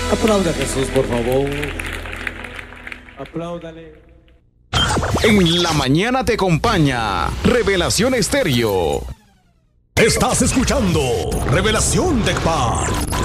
Aplauda a Jesús, por favor. Apláudale. En la mañana te acompaña Revelación Estéreo. Estás escuchando Revelación Tecpar.